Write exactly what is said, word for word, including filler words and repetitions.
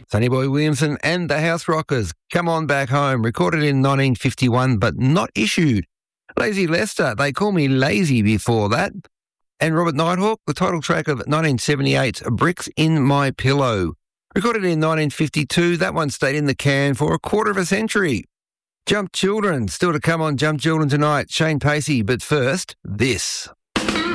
Sonny Boy Williamson and the House Rockers, Come On Back Home, recorded in nineteen fifty-one but not issued. Lazy Lester, They Call Me Lazy before that. And Robert Nighthawk, the title track of nineteen seventy-eight's Bricks in My Pillow. Recorded in nineteen fifty-two, that one stayed in the can for a quarter of a century. Jump Children, still to come on Jump Children tonight, Shane Pacey, but first, this.